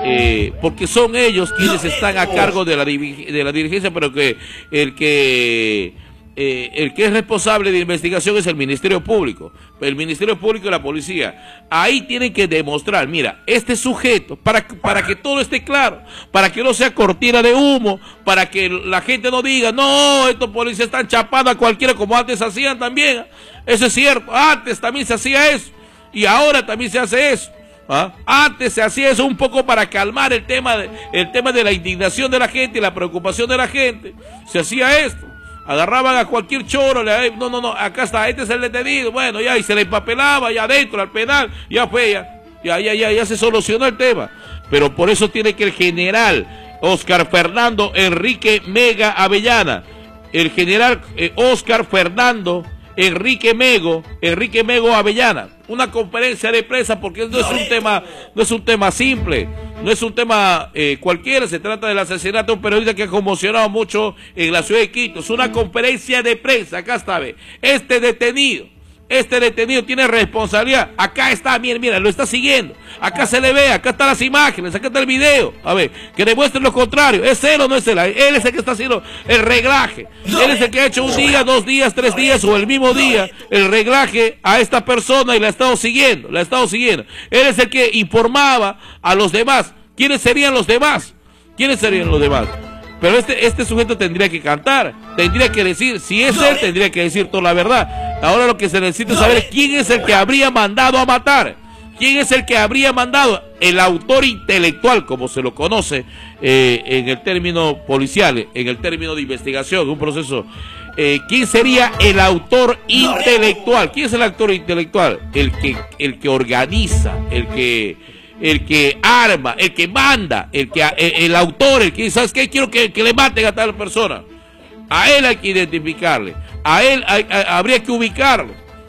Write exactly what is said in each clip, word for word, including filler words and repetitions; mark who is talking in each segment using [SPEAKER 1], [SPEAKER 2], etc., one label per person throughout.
[SPEAKER 1] eh, porque son ellos quienes están a cargo de la, de la dirigencia, pero que el que... Eh, el que es responsable de investigación es el Ministerio Público, el Ministerio Público y la policía. Ahí tienen que demostrar, mira, este sujeto, para, para que todo esté claro, para que no sea cortina de humo, para que la gente no diga, no, estos policías están chapando a cualquiera como antes hacían también. Eso es cierto, antes también se hacía eso y ahora también se hace eso. ¿Ah? Antes se hacía eso un poco para calmar el tema, de, el tema de la indignación de la gente y la preocupación de la gente. Se hacía esto. Agarraban a cualquier choro, le, no, no, no, acá está, este es el detenido, bueno, ya, y se le empapelaba, ya adentro, al penal, ya fue, ya, ya, ya, ya, ya se solucionó el tema. Pero por eso tiene que el general Oscar Fernando Enrique Mega Avellana, el general eh, Oscar Fernando Enrique Mego, Enrique Mego Avellana, una conferencia de prensa, porque no es un tema, no es un tema simple, no es un tema eh, cualquiera, se trata del asesinato de un periodista que ha conmocionado mucho en la ciudad de Quito. Es una conferencia de prensa, acá está, ve, este detenido, este detenido tiene responsabilidad, acá está, mira, mira, lo está siguiendo, acá se le ve, acá están las imágenes, acá está el video, a ver, que demuestre lo contrario, ¿es él o no es él? Él es el que está haciendo el reglaje, él es el que ha hecho un día, dos días, tres días o el mismo día el reglaje a esta persona y la ha estado siguiendo, la ha estado siguiendo, él es el que informaba a los demás. ¿Quiénes serían los demás? ¿Quiénes serían los demás? Pero este, este sujeto tendría que cantar, tendría que decir, si es él, tendría que decir toda la verdad. Ahora lo que se necesita es saber quién es el que habría mandado a matar, quién es el que habría mandado, el autor intelectual, como se lo conoce eh, en el término policial, en el término de investigación, un proceso. Eh, ¿Quién sería el autor intelectual? ¿Quién es el autor intelectual? El que, el que organiza, el que... el que arma, el que manda, el que el, el autor, el que dice, ¿sabes qué? Quiero que, que le maten a tal persona. A él hay que identificarle, a él hay, a, habría que ubicarlo,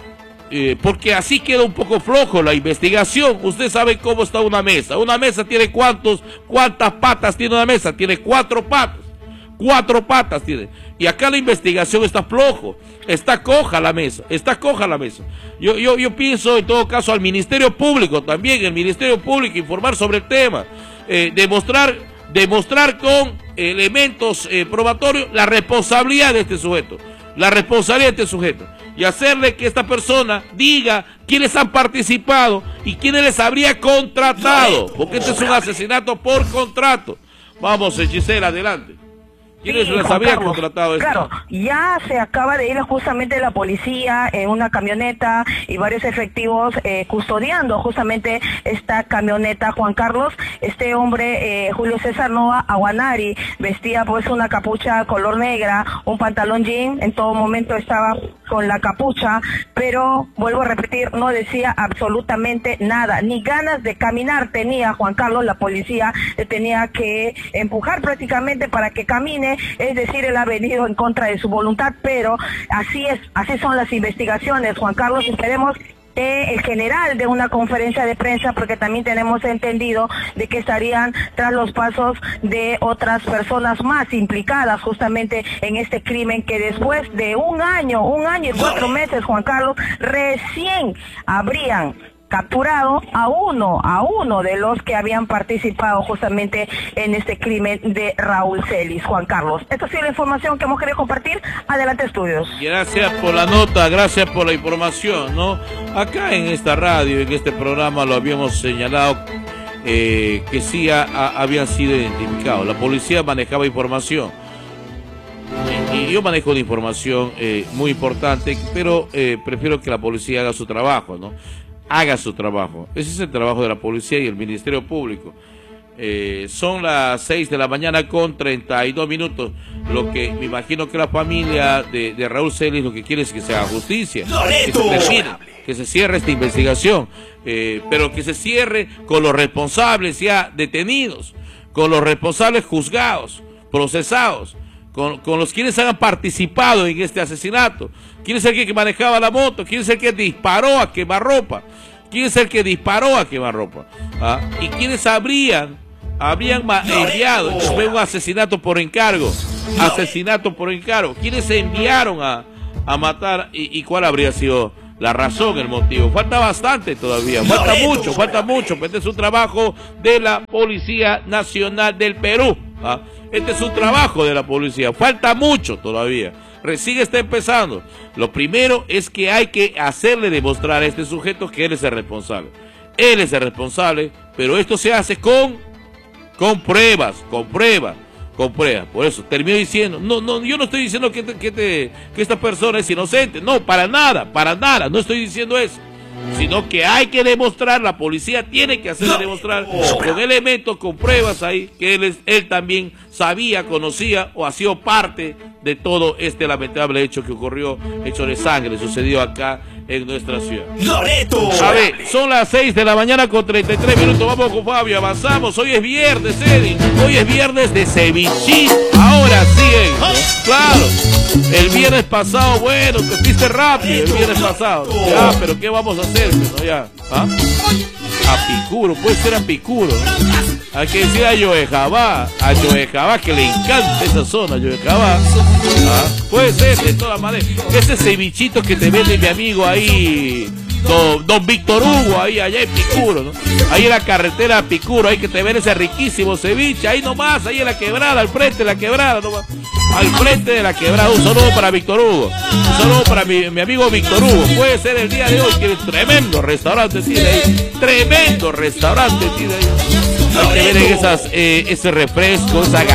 [SPEAKER 1] eh, porque así queda un poco flojo la investigación. Usted sabe cómo está una mesa. Una mesa tiene cuántos, cuántas patas tiene una mesa, tiene cuatro patas. Cuatro patas tiene. Y acá la investigación está flojo, está coja la mesa, está coja la mesa. Yo, yo, yo pienso en todo caso al Ministerio Público también, el Ministerio Público informar sobre el tema, eh, demostrar, demostrar con elementos eh, probatorios la responsabilidad de este sujeto, la responsabilidad de este sujeto, y hacerle que esta persona diga quiénes han participado y quiénes les habría contratado, porque este es un asesinato por contrato. Vamos, Gisela, adelante. ¿Quiénes les había contratado esto?
[SPEAKER 2] Claro, ya se acaba de ir justamente la policía en una camioneta y varios efectivos eh, custodiando justamente esta camioneta. Juan Carlos, este hombre, eh, Julio César Nova Aguanari, vestía pues una capucha color negra, un pantalón jean, en todo momento estaba con la capucha, pero vuelvo a repetir, no decía absolutamente nada, ni ganas de caminar tenía Juan Carlos. La policía le tenía que empujar prácticamente para que camine. Es decir, él ha venido en contra de su voluntad, pero así es, así son las investigaciones, Juan Carlos. Esperemos que el general de una conferencia de prensa, porque también tenemos entendido de que estarían tras los pasos de otras personas más implicadas justamente en este crimen, que después de un año, un año y cuatro meses, Juan Carlos, recién habrían capturado a uno, a uno de los que habían participado justamente en este crimen de Raúl Celis. Juan Carlos, esta ha sido la información que hemos querido compartir. Adelante, estudios.
[SPEAKER 1] Gracias por la nota, gracias por la información, ¿no? Acá en esta radio, en este programa lo habíamos señalado eh, que sí a, a, habían sido identificados. La policía manejaba información. Y yo manejo una información eh, muy importante, pero eh, prefiero que la policía haga su trabajo, ¿no? Haga su trabajo. Ese es el trabajo de la policía y el Ministerio Público. Eh, son las seis de la mañana con treinta y dos minutos. Lo que me imagino que la familia de, de Raúl Celis lo que quiere es que se haga justicia, que se termine, que se cierre esta investigación, eh, pero que se cierre con los responsables ya detenidos, con los responsables juzgados, procesados, con, con los quienes han participado en este asesinato. ¿Quién es el que manejaba la moto? ¿Quién es el que disparó a quemarropa? ¿Quién es el que disparó a quemarropa? ¿Ah? ¿Y quiénes habrían, habrían enviado? Fue un asesinato por encargo. Asesinato por encargo. ¿Quiénes se enviaron a, a matar? ¿Y, y cuál habría sido la razón, el motivo. Falta bastante todavía, falta mucho, falta mucho. Este es un trabajo de la Policía Nacional del Perú. ¿Ah? Este es un trabajo de la policía, falta mucho todavía. Recién está empezando. Lo primero es que hay que hacerle demostrar a este sujeto que él es el responsable. Él es el responsable, pero esto se hace con, con pruebas, con pruebas. Con pruebas. Por eso termino diciendo, no, no, yo no estoy diciendo que, te, que, te, que esta persona es inocente, no, para nada, para nada, no estoy diciendo eso, sino que hay que demostrar, la policía tiene que hacerle demostrar con elementos, con pruebas ahí, que él, es, él también sabía, conocía o ha sido parte de todo este lamentable hecho que ocurrió, hecho de sangre, sucedió acá en nuestra ciudad.
[SPEAKER 3] Loreto.
[SPEAKER 1] A ver, son las seis de la mañana con treinta y tres minutos, vamos con Fabio, avanzamos, hoy es viernes, Eddie, hoy es viernes de cevichín, ahora sí, Eddie, ¿no? Claro, el viernes pasado, bueno, te fuiste rápido, el viernes pasado, ya, pero ¿qué vamos a hacer? ¿No? Ya, ¿ah? A Picuro, puede ser a Picuro, ¿no? Hay que decir a Yoejabá, a Yoejabá que le encanta esa zona, Yoejabá. ¿Ah? Puede ser, de todas maneras. Ese cevichito que te vende mi amigo ahí, don, don Víctor Hugo, ahí allá en Picuro, ¿no? Ahí en la carretera Picuro, ahí que te vende ese riquísimo ceviche, ahí nomás, ahí en la quebrada, al frente de la quebrada, nomás. Al frente de la quebrada, un saludo para Víctor Hugo, un saludo para mi, mi amigo Víctor Hugo. Puede ser el día de hoy, que tremendo restaurante tiene ahí, tremendo restaurante tiene ahí. Ahí te venden esas, eh, ese refresco, esa